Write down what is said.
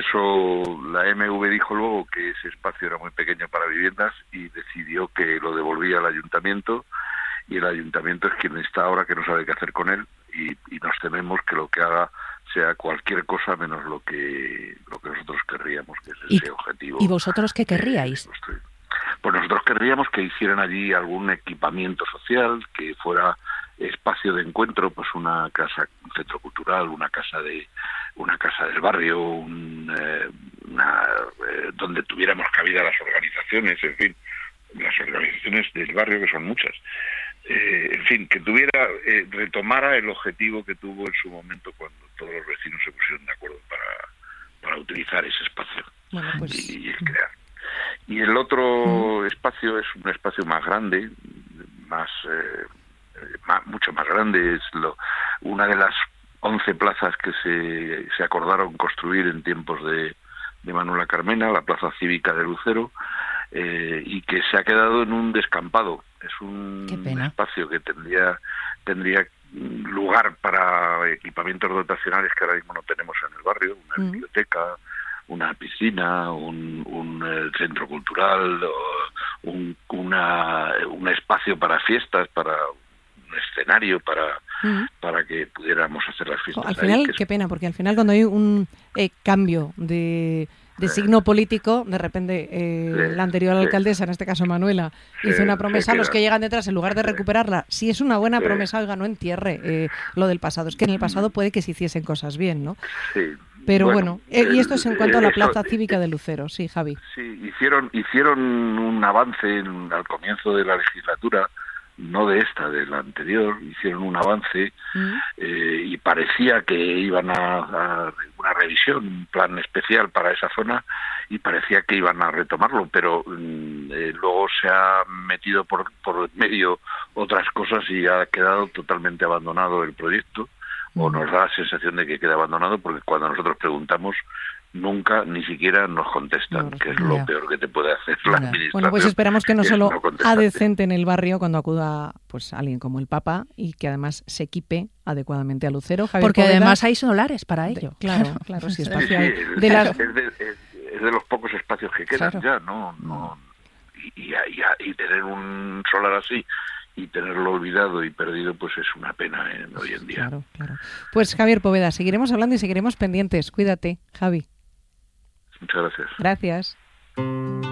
eso la MV dijo luego que ese espacio era muy pequeño para viviendas y decidió que lo devolvía al ayuntamiento, y el ayuntamiento es quien está ahora, que no sabe qué hacer con él, y nos tememos que lo que haga sea cualquier cosa menos lo que nosotros querríamos, que es ese objetivo. ¿Y vosotros qué querríais? Pues nosotros querríamos que hicieran allí algún equipamiento social, que fuera espacio de encuentro, pues una casa, un centro cultural, una casa del barrio, donde tuviéramos cabida las organizaciones, en fin, las organizaciones del barrio, que son muchas. En fin, que retomara el objetivo que tuvo en su momento cuando todos los vecinos se pusieron de acuerdo para utilizar ese espacio. Bueno, pues... y crear. Y el otro espacio es un espacio más grande, mucho más grande. Es una de las 11 plazas que se acordaron construir en tiempos de Manuela Carmena, la Plaza Cívica de Lucero, y que se ha quedado en un descampado. Es un espacio que tendría lugar para equipamientos dotacionales que ahora mismo no tenemos en el barrio, una biblioteca, una piscina, un centro cultural, un espacio para fiestas, para un escenario para que pudiéramos hacer las fiestas. Al final, qué pena, porque al final cuando hay un cambio de signo político, de repente la anterior alcaldesa, en este caso Manuela, hizo una promesa a los que llegan detrás, en lugar de recuperarla. Si es una buena promesa, oiga, no entierre lo del pasado. Es que en el pasado puede que se hiciesen cosas bien, ¿no? Sí. Pero bueno, y esto es en cuanto a la Plaza Cívica de Lucero, sí, Javi. Sí, hicieron un avance al comienzo de la legislatura, no de esta, de la anterior, hicieron un avance y parecía que iban a una revisión, un plan especial para esa zona, y parecía que iban a retomarlo, pero luego se ha metido por medio otras cosas y ha quedado totalmente abandonado el proyecto, o nos da la sensación de que queda abandonado, porque cuando nosotros preguntamos nunca ni siquiera nos contestan, que es lo peor que te puede hacer la administración. Bueno, pues esperamos que no solo adecente en el barrio cuando acuda pues alguien como el Papa, y que además se equipe adecuadamente a Lucero. Javier Porque Poveda, además hay solares para ello. Claro, sí, espacio hay. Es de los pocos espacios que quedan ya, ¿no? Y tener un solar así y tenerlo olvidado y perdido, pues es una pena hoy en día. Claro. Pues Javier Poveda, seguiremos hablando y seguiremos pendientes. Cuídate, Javi. Muchas gracias. Gracias.